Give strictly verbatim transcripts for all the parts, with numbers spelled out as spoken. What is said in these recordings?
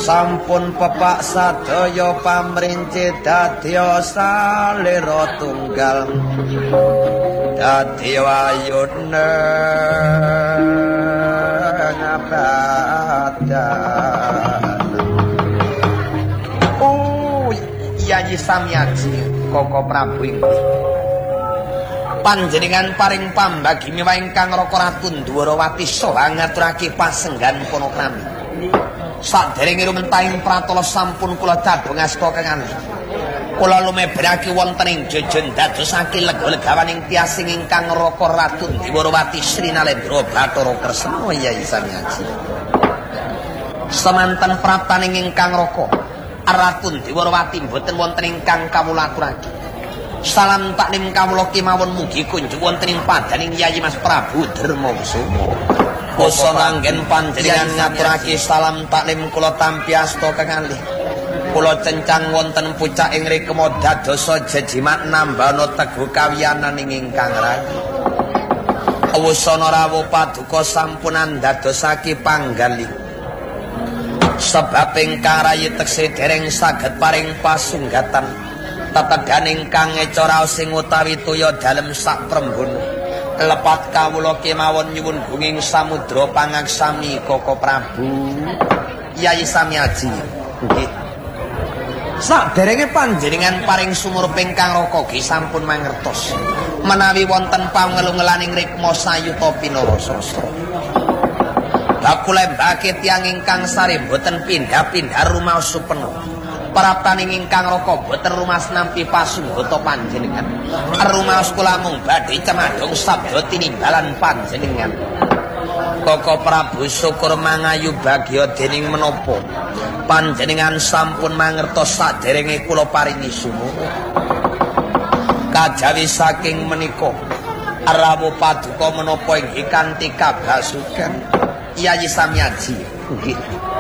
sampun pepak sadaya pamrinci dadya salira tunggal dadi wayune ngabadan. Oh Yayi Samyaji Koko Prabu inggih panjenengan paring pambagi miwa ingkang Raka Ratu Dwarawati saha ngaturake pasenggan panakrami. Saderenge rumentahing pratala sampun kula dadung asta kekalih. Kula lumebrake wonten ing jejen dadosake lega-legawaning tiasing ingkang Raka Ratu Dwarawati Sri Nalendra Bathara Kresna Yayi Samyaji. Semanten praptaning ingkang Raka Ratu Dwarawati boten wonten ingkang kawula aturake. Salam taklim kawula kemawon mugi kunjuk wonten ing padaning Yayi Mas Prabu Darmakusuma. Basa nganggen panjenengan ngaturake salam taklim kula tampi asta kekalih. Kula cencang wonten pucaking rikma dadosa jejimat nambana teguh kawiyanan ingkang rayi. Awusana rawuh paduka sampun andadosake panggalih. Sebab ingkang rayi tekse dereng saged paring pasunggatan. Tetegan ingkang eca raos sing utawi toya dalem sak prembun. Lepat kawula kemawon nyuwun gunging samudra pangaksami Koko Prabu Yayi Samyaji. Nggih. Saderenge panjenengan paring sumur pingkang raka nggih sampun mangertos menawi wonten pangelung-elaning rikma sayuta pinarasasa. Bakule mbake tiyang ingkang sare boten pindah-pindah rumaos supena. Praptaning ingkang Raka boten rumas nampi pasunggata panjenengan. Rumaos kula mung badhe cemadhong sabda tinimbalan panjenengan. Koko Prabu syukur mangayu bagya dening menapa panjenengan sampun mangertos saderenge kula paringi sumuruh. Kajawi saking menika rawuh paduka menapa inggih kanthi kabasukan Yayi Samyaji. Nggih.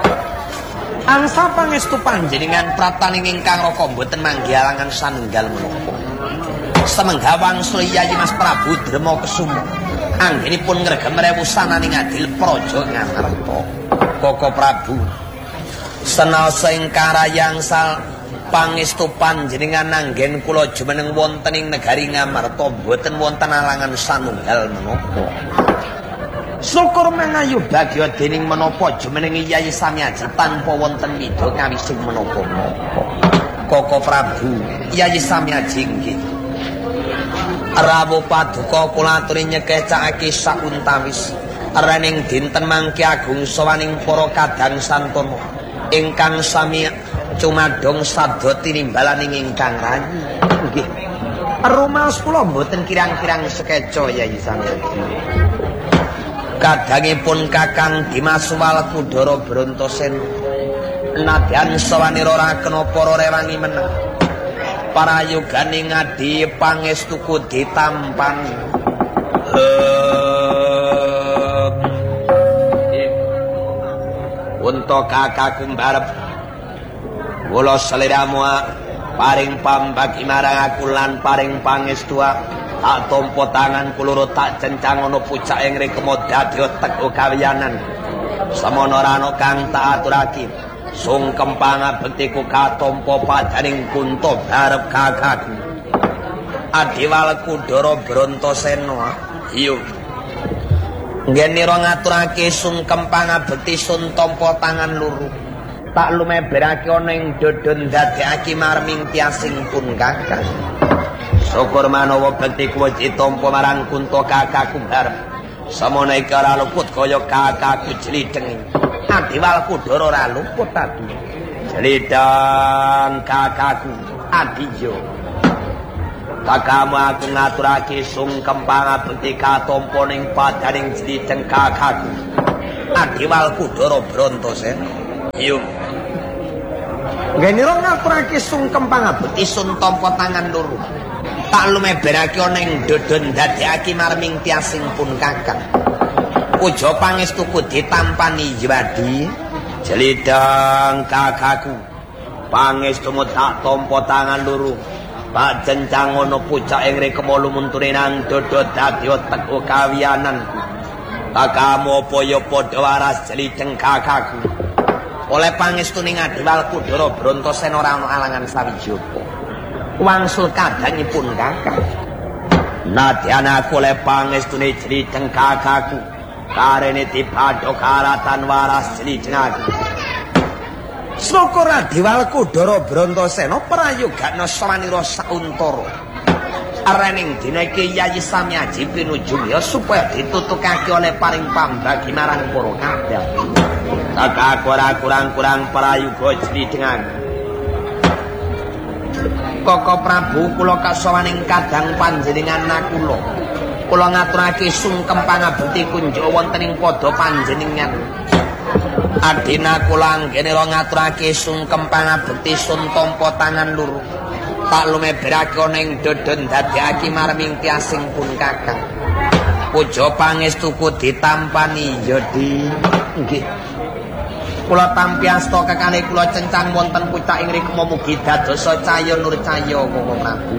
Angsa pangestu panjenengan prataning ingkang Raka boten manggi alangan sanunggal menapa. Semengga wangsul Yayi Mas Prabu Darmakusuma anggenipun ngregem rewusananing adil praja Ngamarta. Koko Prabu senaosa ing karayang sal pangestu panjenengan anggen kula jumeneng wonten ing negari Ngamarta boten wonten alangan sanunggal menapa. Syukur mangayu bagya dening menapa jumeneng Yayi Samyaji tanpa wonten mida kawising menapa-menapa. Koko Prabu Yayi Samyaji nggih. Rawuh paduka kula aturi nyekecake sauntawis rening dinten mangke agung sawaning para kadang santana ingkang sami cumadong sabda tinimbalaning ingkang rayi. Nggih. Rumaos kula mboten kirang-kirang sekeca Yayi Samyaji. Kadangipun Kakang Dimas Walakudara Brontosen nadyan sawanira ora kena para rewangi meneng parayogane ngadi pangestuku ditampan untuk kakakku mbarep kula seliramu paring pambagi marang aku lan paring pangestu tak tompo tangan kuluru tak cencang ono pucak yang rikmo dadya teguh kawiyanan semono rano kang tak aturaki sungkem pangabektiku katompo padaning kunto barep kakakku Adiwalakudara Brontasena. Iya ngenira ngaturake sungkem pangabekti sun tampa tangan luru tak lumeberake ana ing dodon dadekake marming tiasing pun kakang. Syukur manawa bektiku wis tampa marang Kunto kakakku barep. Samana iki ora luput kaya kakakku Jlideng. Adiwalakudara ora luput tadi. Jlideng kakakku Adijo. Kakamu aku ngaturake sungkem pangabekti katampa ning padaning Jlideng kakakku Adiwalakudara Brontasena. Iya. Ngenira ngaturake sungkem pangabekti sun tampa tangan loro. Tak lumeberake ana ing dodon dadekake marming tiasing pun kakang. Puja pangestuku ditampani Jwadi. Jlideng kakakku. Pangestumu tak tampa tangan loro. Pak jencang ana pucak ing rikma lumunture nang dodot dadya teguh kawiyananku. Kakamu apa ya padha waras Jlideng kakakku. oleh pangestuning Adiwal Kudara Brantasena ora ana alangan sawijapa. Wangsul kadangipun Kakang. Nadyan aku oleh pangestune jrideng kakangku. Karene dipadha karatan waras jrideng aku. Syukur Adiwal Kudara Brantasena prayogana sawanira sauntara. Arening dina iki Yayi Samyaji pinuju ya supaya ditutukake oleh paring pambagi marang para kadang. Kakak ora kurang-kurang prayoga jrideng. Koko Prabu kula kasowaning kadang panjenengan nakula. Kula ngaturake sungkem pangabekti kunjuk wonten ing padha panjenengan. Adina kula anggene ro ngaturake sungkem pangabekti sun tampa tangan loro. Tak lumeberake ana ing dodon dadekake marming tiasing pun Kakang. Puja pangestuku ditampani ya Di. Nggih. Kula tampi asta kekalih kula cencang wonten pucak ing rikma mugi dadosa cahya nur cahya Koko Prabu.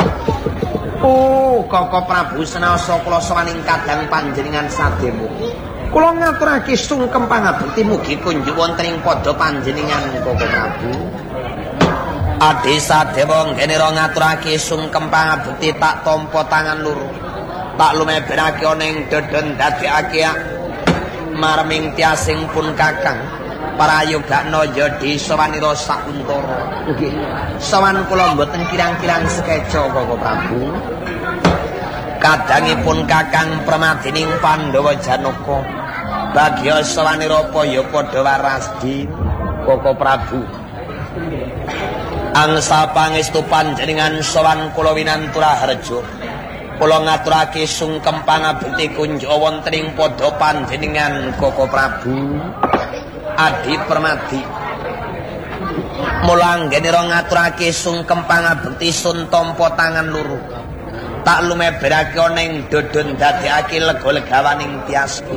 Oh, Koko Prabu senaosa kula sawaning kadang panjenengan sademo. Kula ngaturake sungkem pangabekti mugi kunjuk wonten ing padha panjenengan Koko Prabu. Adi sadewa ngene ro ngaturake sungkem pangabekti tak tampa tangan loro. Tak lumeberake ana ing dodon dadekake marming tiasing pun Kakang. Parayogakna ya di sawanira sauntara. Nggih. Sawan kula mboten kirang-kirang sekeca Koko Prabu. Kadangipun Kakang Pramadining Pandhawa Janaka. Bagya sawanira ya padha waras Di Koko Prabu. Angsa pangestu panjenengan sowan kula winantura harja. Kula ngaturake sungkem pangabekti kunjuk wonten ing padha panjenengan Koko Prabu. Adi Permadi. Mula anggene ro ngaturake sungkem pangabekti sun tampa tangan loro. Tak lumeberake ana ing dodon dadekake lega-legawaning tiasku.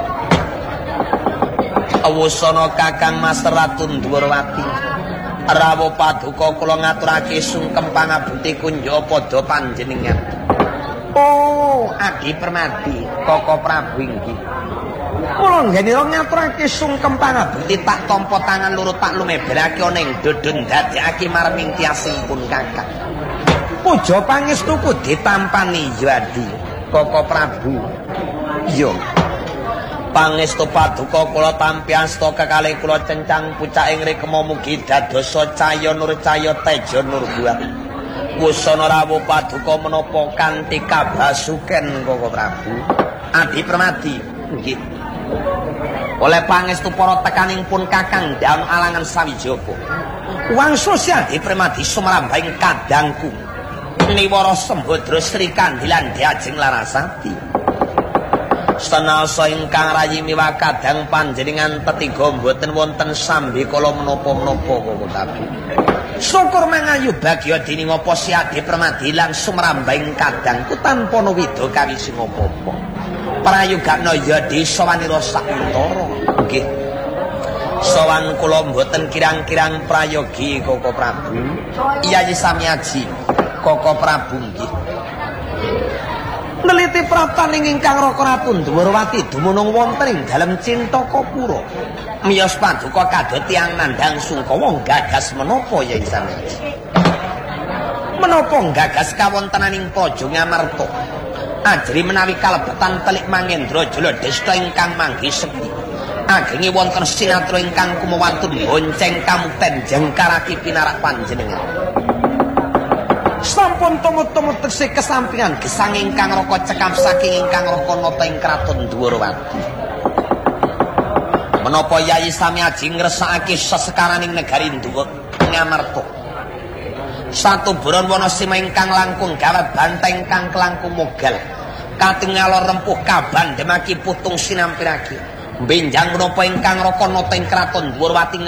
Awusana Kakang Mas Ratu Ndhuwurwati. Rawa paduka kula ngaturake sungkem pangabekti kunjuk padha panjenengan. Oh, Adi Permadi, Koko Prabu inggih. Kula nggene ngaturake sungkem pangabekti tak tampa tangan loro tak lumeberake ana ing dodon dadekake marming tiasing pun Kakang. Puja pangestuku ditampani ya Adi, Koko Prabu. Iya. Pangestu paduka kula tampi asta kekalih kula cencang pucak ing rikma mugi dadosa cahya nur cahya teja nur buat. Wusana rawuh paduka menapa kanthi kabasuken Koko Prabu. Adi Permadi. Nggih. Oleh pangestu para tekaning pun Kakang daun alangan sawijapa. Wangsul Adi Permadi sumrambahing kadangku. Niwara Sembadra Sri Kandilan Diajeng Larasati. Senaosa ingkang rayi miwah kadang panjenengan tetiga mboten wonten sambi kala menapa-menapa Koko Prabu. Syukur mangayu bagya dini ngapa si Adi Permadi lan sumrambahing kadangku tanpa wida kawising apa-apa. Prayogakna ya di sawanira sauntara. Nggih. Sawan kula mboten kirang-kirang prayogi Koko Prabu. Yayi Samyaji Koko Prabu nggih. Neliti praptaning ingkang Raka Ratu Ndhuwurwati dumunung wonten ing dalem Cintaka-pura. Miyos paduka kadot tiyang nandhang sungkawa gagas menapa Yayi Samyaji? Menapa gagas kawontenaning Praja Ngamarta? Ajri menawi kalebetan telik Mangendra Jala Desta ingkang manggi sekti. Agengi wonten sinatra ingkang kumawantun bonceng kamukten jengkaraki pinarak panjenengan. Sampun tumut-tumut teksih kesampingan gesang ingkang Raka cekap saking ingkang Raka nata ing Kraton Ndhuwurwati. Menapa Yayi Samyaji ngresakake sesekaraning negari Ngamarta. Satu buron Wanasima ingkang langkung gawat banteng ingkang kelangkung mogal. Katingal rempuh kaban demaki putung sinampirake. Benjang menapa ingkang Raka nata ing Kraton Ndhuwurwati